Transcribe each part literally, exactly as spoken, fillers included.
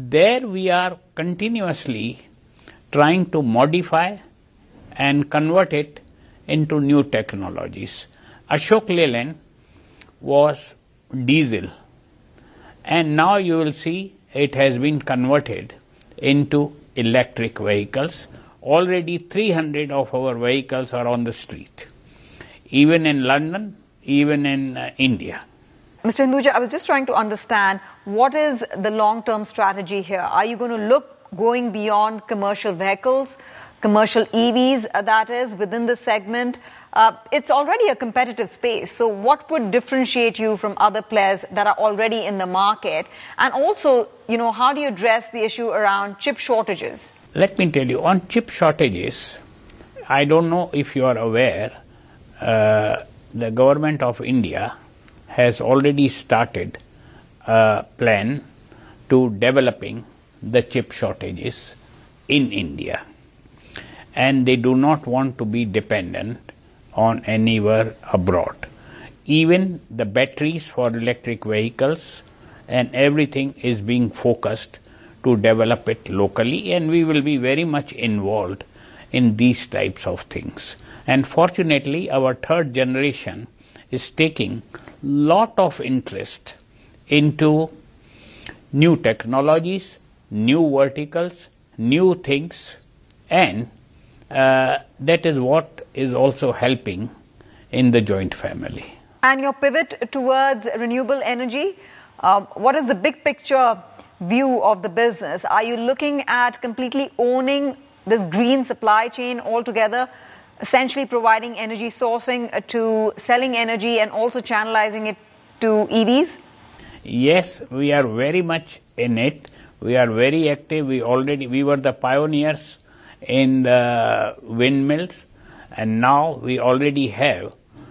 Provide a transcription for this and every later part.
there we are continuously trying to modify and convert it into new technologies. Ashok Leyland was diesel, and now you will see it has been converted into electric vehicles. Already three hundred of our vehicles are on the street, even in London, even in uh, India. Mister Hinduja, I was just trying to understand, what is the long-term strategy here? Are you going to look going beyond commercial vehicles, commercial E Vs, uh, that is, within the segment? Uh, it's already a competitive space. So what would differentiate you from other players that are already in the market? And also, you know, how do you address the issue around chip shortages? Let me tell you, on chip shortages, I don't know if you are aware, uh, the government of India has already started a plan to developing the chip shortages in India. And they do not want to be dependent on anywhere abroad. Even the batteries for electric vehicles and everything is being focused to develop it locally, and we will be very much involved in these types of things. And fortunately, our third generation is taking lot of interest into new technologies, new verticals, new things, and uh, that is what is also helping in the joint family. And your pivot towards renewable energy, uh, what is the big picture view of the business? Are you looking at completely owning this green supply chain altogether, essentially providing energy sourcing to selling energy and also channelizing it to E Vs? Yes, we are very much in it. We are very active. We already, we were the pioneers in the windmills, and now we already have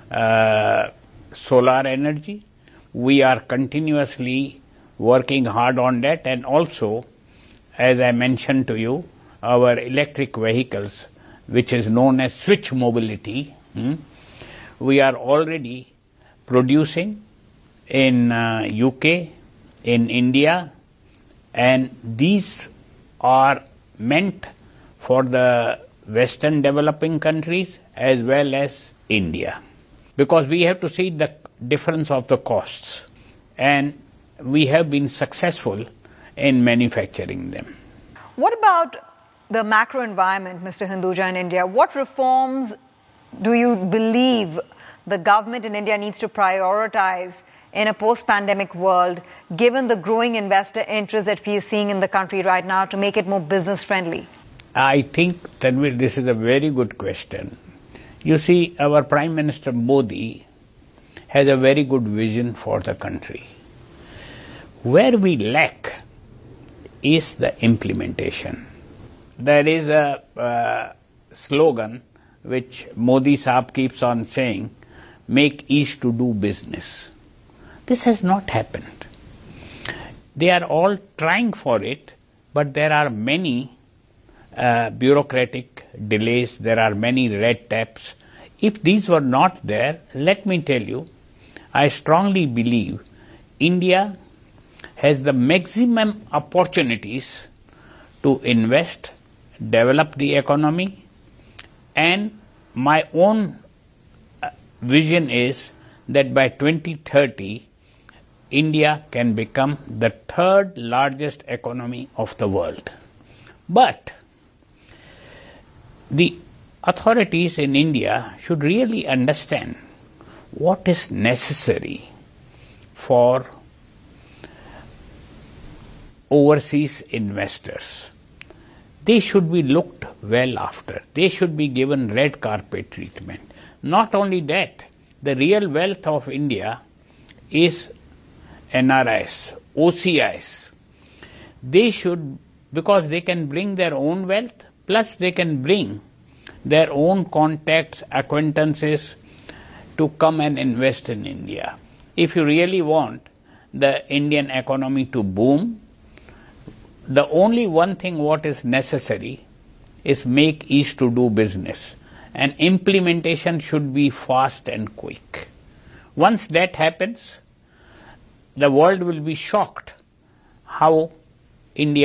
uh, solar energy. We are continuously working hard on that, and also, as I mentioned to you, our electric vehicles, which is known as switch mobility, hmm, we are already producing in uh, U K, in India, and these are meant for the Western developing countries as well as India, because we have to see the difference of the costs, and we have been successful in manufacturing them. What about the macro environment, Mister Hinduja, in India? What reforms do you believe the government in India needs to prioritize in a post-pandemic world, given the growing investor interest that we are seeing in the country right now, to make it more business-friendly? I think, Tanvir, this is a very good question. You see, our Prime Minister Modi has a very good vision for the country. Where we lack is the implementation. There is a uh, slogan which Modi Saab keeps on saying, make East to do business. This has not happened. They are all trying for it, but there are many uh, bureaucratic delays, there are many red tapes. If these were not there, let me tell you, I strongly believe India has the maximum opportunities to invest, develop the economy, and my own vision is that by twenty thirty, India can become the third largest economy of the world. But the authorities in India should really understand what is necessary for overseas investors. They should be looked well after. They should be given red carpet treatment. Not only that, the real wealth of India is N R Is, O C Is. They should, because they can bring their own wealth, plus they can bring their own contacts, acquaintances to come and invest in India. If you really want the Indian economy to boom, the only one thing what is necessary is make East to do business, and implementation should be fast and quick. Once that happens, the world will be shocked how India